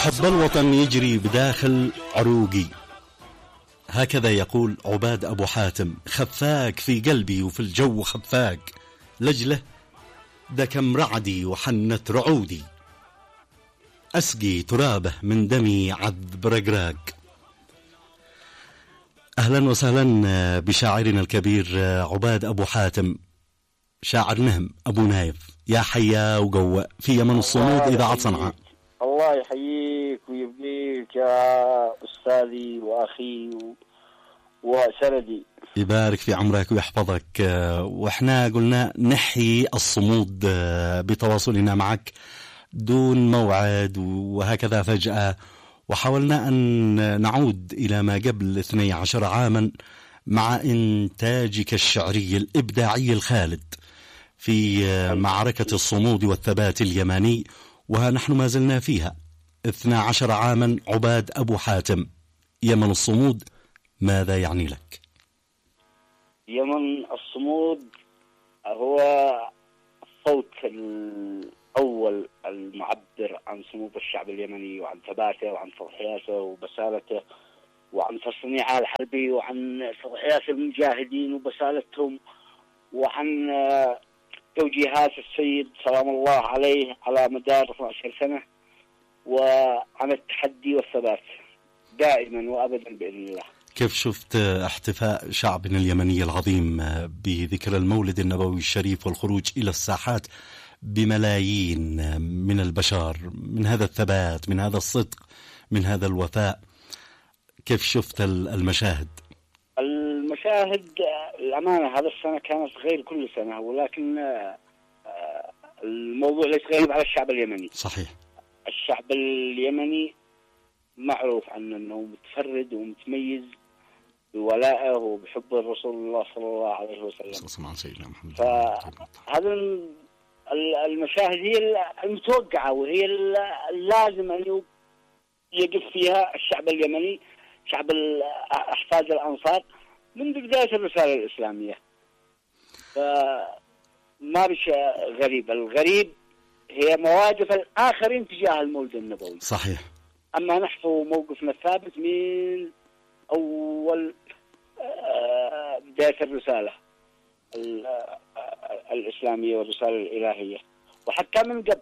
حب الوطن يجري بداخل عروقي، هكذا يقول عباد أبو حاتم. خفاك في قلبي وفي الجو خفاك، لجله دكم رعدي وحنت رعودي، أسقي ترابه من دمي عذب رقراق. أهلا وسهلا بشاعرنا الكبير عباد أبو حاتم، شاعر نهم أبو نايف. يا حيا وقوة في يمن الصمود إذاعة صنعاء. الله يحييك ويبقيك يا أستاذي وأخي وسندي، يبارك في عمرك ويحفظك. وإحنا قلنا نحيي الصمود بتواصلنا معك دون موعد وهكذا فجأة، وحاولنا أن نعود إلى ما قبل 12 عاما مع إنتاجك الشعري الإبداعي الخالد في معركة الصمود والثبات اليماني، وها نحن ما زلنا فيها 12 عاما. عباد أبو حاتم، يمن الصمود ماذا يعني لك؟ يمن الصمود هو الصوت الأول المعبر عن صمود الشعب اليمني وعن ثباته وعن تضحياته وبسالته وعن تصنيعه الحربي وعن تضحيات المجاهدين وبسالتهم وعن توجيهات السيد سلام الله عليه على مدار 12 سنة وعن التحدي والثبات دائما وأبدا بإذن الله. كيف شفت احتفاء شعبنا اليمني العظيم بذكرى المولد النبوي الشريف والخروج إلى الساحات بملايين من البشر، من هذا الثبات، من هذا الصدق، من هذا الوفاء؟ كيف شفت المشاهد؟ المشاهد الأمانة هذا السنة كانت غير كل سنة، ولكن الموضوع ليس غريب على الشعب اليمني. صحيح. الشعب اليمني معروف عنه أنه متفرد ومتميز بولائه وبحب الرسول الله صلى الله عليه وسلم. فهذا المشاهد هي المتوقعة وهي اللازم أن يقف فيها الشعب اليمني، شعب أحفاد الأنصار، منذ بداية الرسالة الإسلامية. فما بش غريب، الغريب هي مواقف الآخرين تجاه المولد النبوي. صحيح. أما نحن موقفنا الثابت من أول بداية الرسالة الإسلامية والرسالة الإلهية، وحتى من قبل.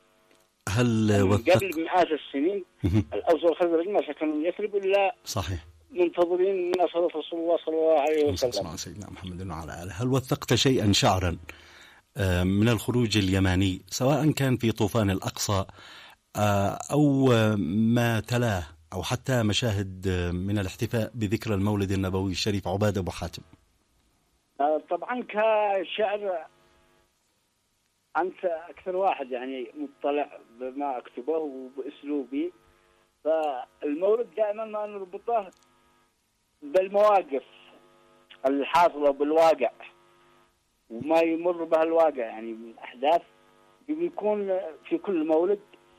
قبل مئات السنين الأوس والخزرج ما سكنوا يثرب إلا صحيح منتظرين نصرة رسول الله صلى الله عليه وسلم. سيدنا محمد وعلى آله. هل وثقت شيئا شعرا من الخروج اليماني، سواء كان في طوفان الأقصى أو ما تلاه، أو حتى مشاهد من الاحتفاء بذكرى المولد النبوي الشريف؟ عباد أبو حاتم، طبعا كشعر أنت أكثر واحد يعني مطلع بما أكتبه وبأسلوبي، فالمولد دائما ما نربطه بالمواقف الحاصلة بالواقع وما يمر به الواقع، يعني من أحداث بيكون في كل مولد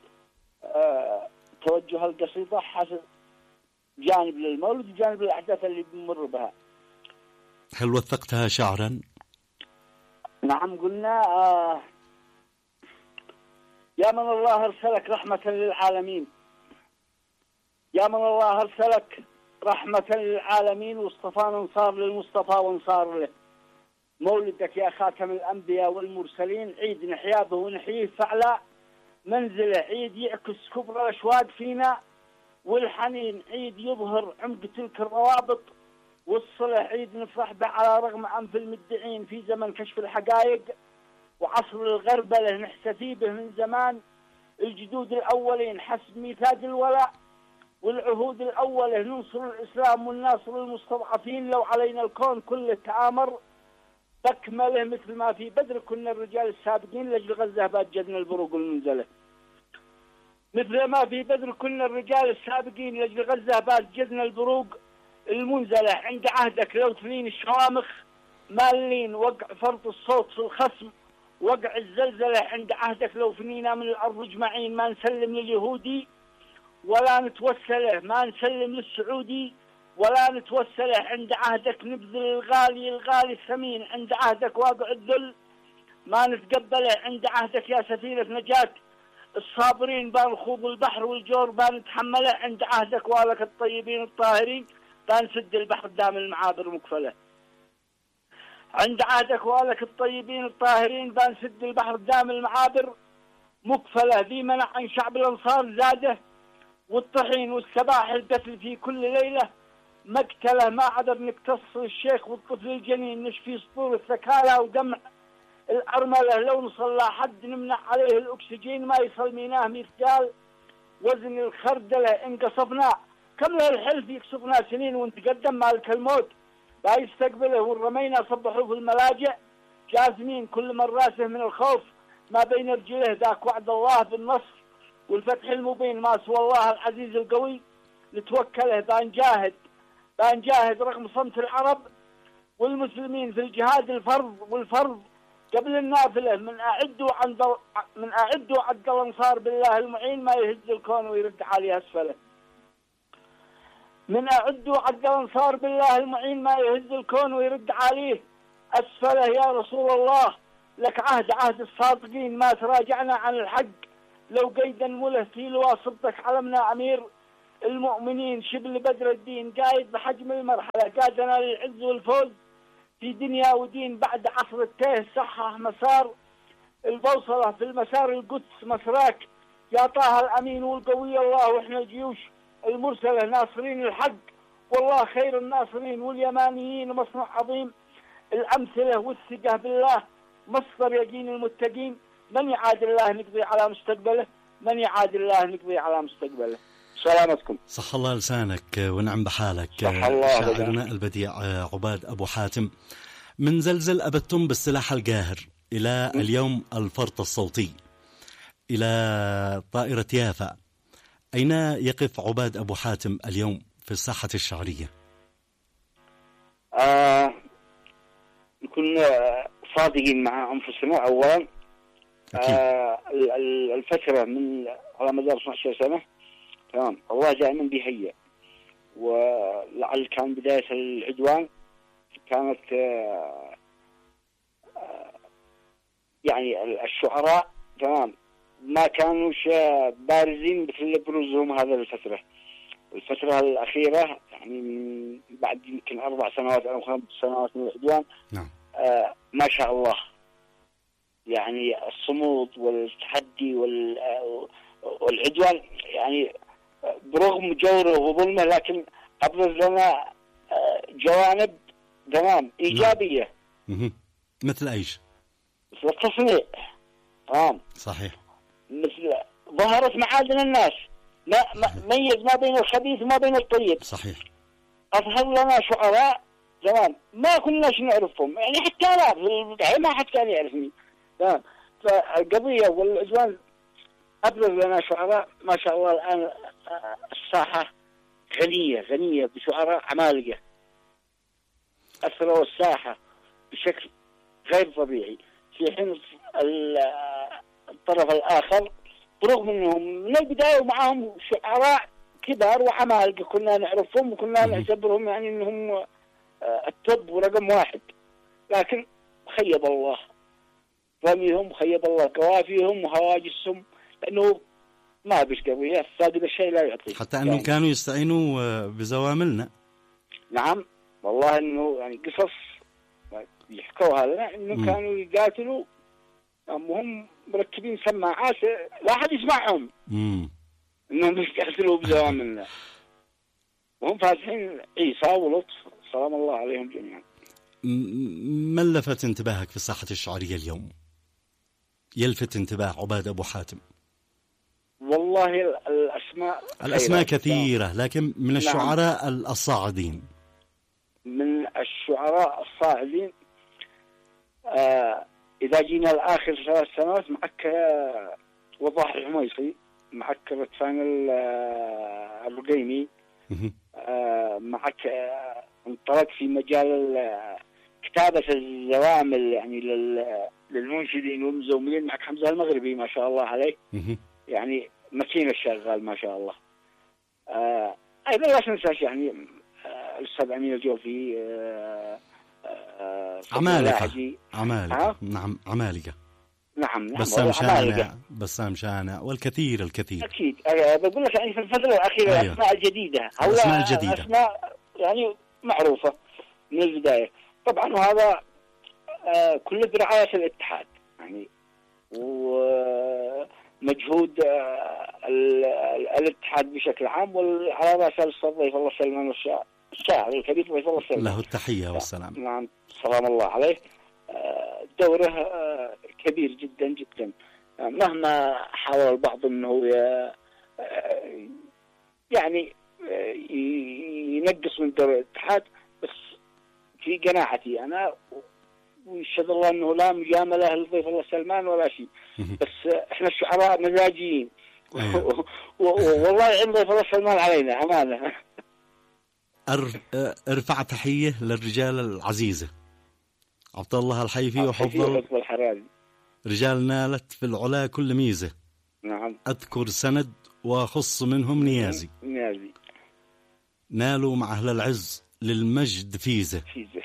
توجه القصيدة حسب جانب للمولد وجانب الأحداث اللي بيمر بها. هل وثقتها شعرا؟ نعم، قلنا يا من الله أرسلك رحمة للعالمين، يا من الله أرسلك رحمة للعالمين واصطفانا نصار للمصطفى وانصار له. مولدك يا خاتم الأنبياء والمرسلين عيد نحيا به ونحييه فعلا منزله، عيد يعكس كبر الأشواق فينا والحنين، عيد يظهر عمق تلك الروابط والصلة، عيد نفرح به على رغم أنف المدعين في زمن كشف الحقائق وعصر الغربلة نحتفي به من زمان. الجدود الأولين حسب ميثاق الولاء والعهود الأولة ننصر الإسلام والناصر المستضعفين، لو علينا الكون كله تآمر تكمله مثل ما في بدر كنا الرجال السابقين لجل غزة بجدنا البروق المنزلة، مثل ما في بدر كنا الرجال السابقين لجل غزة بجدنا البروق المنزلة. عند عهدك لو تلين الشوامخ مالين وقع فرط الصوت في الخصم وقع الزلزلة، عند عهدك لو فنينا من الأرض مجمعين ما نسلم لليهودي ولا نتوسله، ما نسلم للسعودي ولا نتوسله. عند عهدك نبذل الغالي الثمين، عند عهدك واقع الذل ما نتقبله. عند عهدك يا سفينة نجاة الصابرين بان خوض البحر والجور بان نتحمله، عند عهدك والك الطيبين الطاهرين بان سد البحر دام المعابر مكفله. عند عهدك والك الطيبين الطاهرين بان سد البحر دام المعابر مكفله. ذي منع عن شعب الانصار زاده، والطحين والسباح القتل في كل ليله مقتله. ما عذر نقتص الشيخ والطفل الجنين، نشفي سطور الثكالى ودمع الأرملة. لو نصلى حد نمنع عليه الأكسجين، ما يصلميناه مثقال وزن الخردلة. إن قصفنا كم له الحلف يكسفنا سنين، ونتقدم مالك الموت لا يستقبله. والرمينا صبحوا في الملاجئ جازمين، كل من راسه من الخوف ما بين رجله. ذاك وعد الله بالنصر والفتح المبين، ما سوى الله العزيز القوي نتوكله. بنجاهد رغم صمت العرب والمسلمين في الجهاد الفرض قبل النافلة. من أعدوا عد الأنصار بالله المعين، ما يهز الكون ويرد عليه أسفله. من أعدوا عد الأنصار بالله المعين، ما يهز الكون ويرد عليه أسفله. يا رسول الله لك عهد الصادقين، ما تراجعنا عن الحق. لو قيدا مله في لواء صدق علمنا أمير المؤمنين. شبل بدر الدين قايد بحجم المرحلة، قادنا للعز والفوز في دنيا ودين. بعد عصر التيه صحح مسار البوصلة، في المسار القدس مسراك يا طه الأمين. والقوي الله وإحنا الجيوش المرسلة ناصرين الحق، والله خير الناصرين. واليمانيين مصنع عظيم الأمثلة، والثقة بالله مصدر يقين المتقين. من يعاد الله نقضي على مستقبله، من يعاد الله نقضي على مستقبله. سلامتكم. صح الله لسانك ونعم بحالك. صح الله. شاعرنا البديع عباد أبو حاتم. من زلزل أبدتم بالسلاح القاهر إلى اليوم الفرط الصوتي إلى طائرة يافا، أين يقف عباد أبو حاتم اليوم في الساحة الشعرية؟ نكون صادقين مع أنفسنا أولا. الفترة من على مدار 12 سنة تمام، الله دائما بيهيئ. ولعل كان بداية العدوان كانت يعني الشعراء تمام ما كانوش بارزين مثل بروزهم هذا الفترة الأخيرة، يعني بعد يمكن 4 سنوات أو 5 سنوات من العدوان. نعم. ما شاء الله، يعني الصمود والتحدي والعدوان، يعني برغم جوره وظلمه لكن أبرز لنا جوانب تمام إيجابية. مثل أيش؟ مثل التصنيع تمام. صحيح. مثل ظهرت معادن الناس، ميز ما بين الخبيث وما بين الطيب. صحيح. أظهر لنا شعراء تمام ما كناش نعرفهم، يعني حتى أنا ما حد كان يعرفني تمام. فالقضية والعدوان أبرز لنا شعراء ما شاء الله. الآن الساحة غنية بشعراء عمالقة أثروا الساحة بشكل غير طبيعي، في حين الطرف الآخر برغم أنهم من البداية ومعهم شعراء كبار وعمالقة كنا نعرفهم وكنا نعتبرهم يعني أنهم التوب ورقم 1، لكن خيب الله رميهم، خيب الله كوافيهم وهواجسهم، لأنه ما بيش قوية، فاقد الشيء لا يعطيه. حتى أنه يعني كانوا يستعينوا بزواملنا. نعم والله أنه يعني قصص يحكوها لنا أنه كانوا يقاتلوا وهم مركبين سماعات لا أحد يسمعهم، أنهم يقاتلوا بزواملنا وهم فاتحين عيسى ولطف سلام الله عليهم جميعا. ما لفت انتباهك في الساحة الشعرية اليوم؟ يلفت انتباه عباد أبو حاتم؟ والله الأسماء كثيرة، لكن من الشعراء الصاعدين. من الشعراء الصاعدين إذا جينا لآخر 3 سنوات معك وضاح الحميصي، معك رتفان الرقيمي، معك انطلق في مجال كتابة الزوامل يعني للمنشدين والمزومين، معك حمزة المغربي ما شاء الله عليه، يعني مكين الشغال ما شاء الله. أيضا لا تنساش يعني الأستاذ أمين الجوفي، عمالقة. نعم عمالقة. نعم بسام شانع، بسام شانع والكثير الكثير. أكيد بقول لك يعني في الفترة الأخيرة أيوه. الأسماء الجديدة، الأسماء الجديدة أسماء يعني معروفة من البداية طبعا، وهذا كله برعاية الاتحاد يعني، ومجهود الاتحاد بشكل عام، وعلى رأس الأستاذ ضيف الله سلمان الشاعر الكبير ضيف الله سلمان له التحية والسلام. نعم سلام الله عليه. دوره كبير جدا جدا، مهما حاول البعض انه يعني ينقص من دور الاتحاد، بس في قناعتي انا ويشهد الله انه لا مجامله لضيف الله سلمان ولا شيء، بس احنا الشعراء مزاجيين. والله يعين ضيف الله سلمان علينا امانه. ارفع تحية للرجال العزيزة عبد الله الحيفي وحفظ الحراري، رجال نالت في العلا كل ميزة. نعم أذكر سند وخص منهم نيازي، نالوا مع أهل العز للمجد فيزة.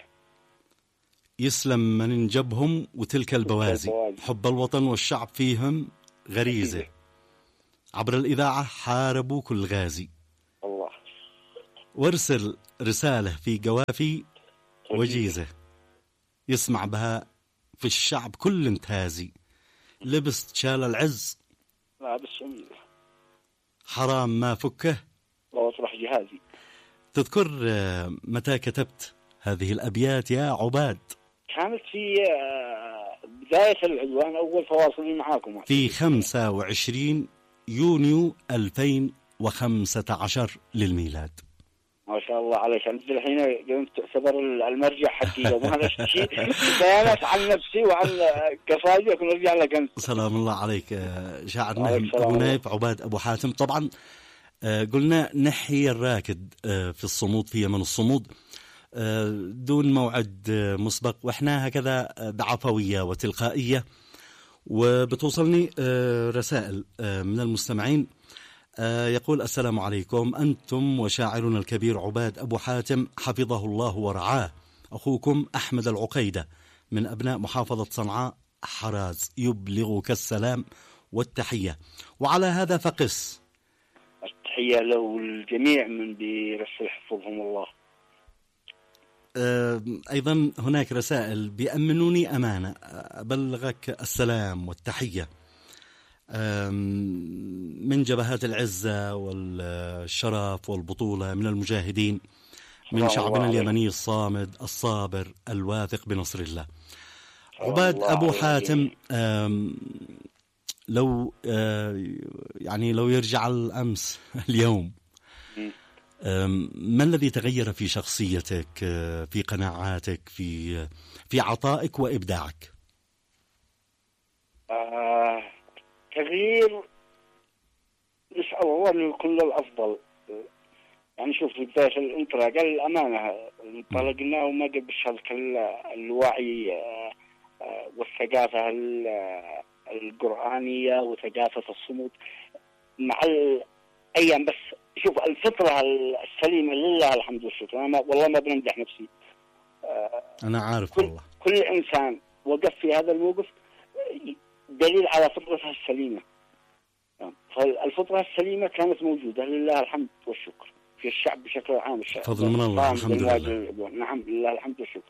يسلم من انجبهم وتلك البوازي، حب الوطن والشعب فيهم غريزة. عبر الإذاعة حاربوا كل غازي، الله. وارسل رسالة في قوافي وجيزة، يسمع بها في الشعب كل انتهازي. لبست شال العز حرام ما فكه واطرح جهازي. تذكر متى كتبت هذه الأبيات يا عباد؟ كانت في بداية العدوان، أول فواصلي معاكم في 25 يونيو 2015 للميلاد. ما شاء الله عليك، أنت الحين قمت تعتبر المرجع حقي وما شيء بيانات عن نفسي وعن قصائدك ونرجع لك أنت. سلام الله عليك شاعرنا أبو نايف عباد أبو حاتم. طبعا قلنا نحي الراكد في الصمود في يمن الصمود دون موعد مسبق، وإحنا هكذا بعفوية وتلقائية. وبتوصلني رسائل من المستمعين. يقول السلام عليكم، أنتم وشاعرنا الكبير عباد أبو حاتم حفظه الله ورعاه، أخوكم أحمد العقيدة من أبناء محافظة صنعاء حراز يبلغك السلام والتحية. وعلى هذا فقس التحية له والجميع من برسل حفظهم الله. أيضا هناك رسائل بيأمنوني أمانة أبلغك السلام والتحية من جبهات العزة والشرف والبطولة، من المجاهدين، من شعبنا اليمني الصامد الصابر الواثق بنصر الله. عباد أبو حاتم، لو يعني لو يرجع الأمس اليوم، ما الذي تغير في شخصيتك، في قناعاتك، في عطائك وإبداعك؟ تغيير نسأل الله أن يكون الأفضل. يعني شوف في بداية الانطلاق قال الأمانة انطلقنا وما قبل شرك الوعي والثقافة القرآنية وثقافة الصمود مع الأيام. بس شوف الفطرة السليمة لله الحمد والشكر. أنا والله ما بنمدح نفسي، أنا عارف والله كل إنسان وقف في هذا الموقف دليل على فطرتها السليمة. فالفطرة السليمة كانت موجودة لله الحمد والشكر في الشعب بشكل عام. فضل من الله الحمد لله. نعم لله الحمد والشكر.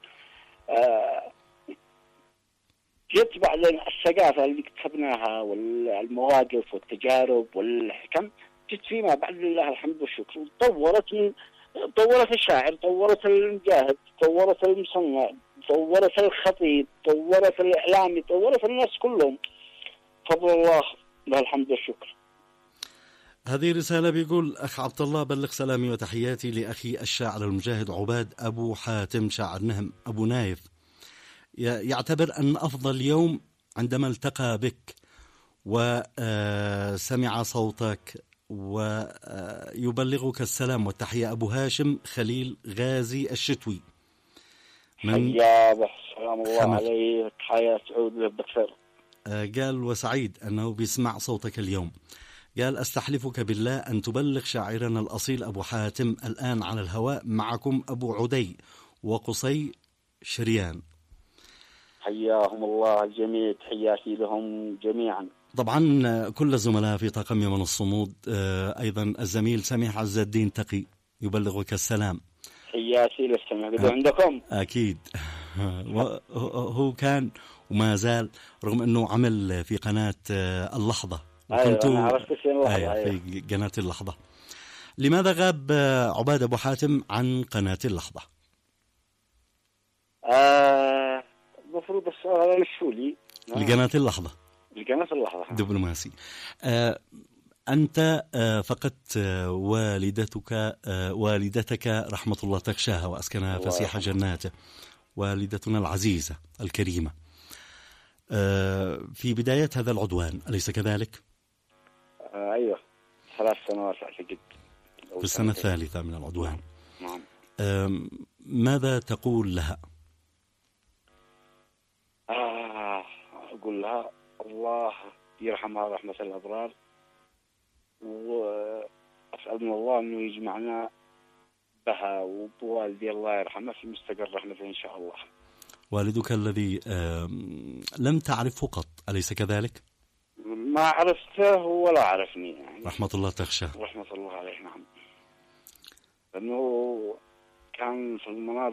جت بعد الثقافة اللي اكتسبناها والمواقف والتجارب والحكم، جت فيما بعد لله الحمد والشكر. طورت الشاعر، طورت المجاهد، طورت المصنع، طورت الخطيب، طورت الإعلامي، طورت الناس كلهم. فضل الله له الحمد والشكر. هذه رسالة بيقول أخ عبد الله، بلغ سلامي وتحياتي لأخي الشاعر المجاهد عباد أبو حاتم شاعر نهم أبو نايف. يعتبر أن أفضل يوم عندما التقى بك وسمع صوتك، ويبلغك السلام والتحية أبو هاشم خليل غازي الشتوي من حيابه سلام الله عليه، تحية تعود له بخير. قال وسعيد أنه بيسمع صوتك اليوم. قال أستحلفك بالله أن تبلغ شاعرنا الأصيل أبو حاتم الآن على الهواء معكم أبو عدي وقصي شريان. حياهم الله الجميع، تحياتي لهم جميعا. طبعا كل الزملاء في طاقم يمن الصمود، أيضا الزميل سميح عز الدين تقي يبلغك السلام. حياتي للسمع قدوا عندكم. أكيد. هو كان وما زال، رغم أنه عمل في قناة اللحظة، أيوة أنا عرفت اسم اللحظة. أيوة. في قناة اللحظة. لماذا غاب عباد أبو حاتم عن قناة اللحظة؟ المفروض السؤال هذا مشفو لي. لقناة اللحظة. لقناة اللحظة دبلوماسي. أنت فقدت والدتك رحمة الله تغشاها وأسكنها فسيح جناته، والدتنا العزيزة الكريمة، في بداية هذا العدوان، أليس كذلك؟ أيوة 3 سنوات أعتقد. في السنة الثالثة من العدوان. نعم. ماذا تقول لها؟ أقول لها الله يرحمها رحمة الأبرار، وأسأل من الله أنه يجمعنا بها وبوالدي الله يرحمه في مستقر رحمته إن شاء الله. والدك الذي لم تعرفه قط، أليس كذلك؟ ما عرفته ولا عرفني يعني. رحمة الله تغشاه. رحمة الله عليه. نعم. لأنه كان في المناطق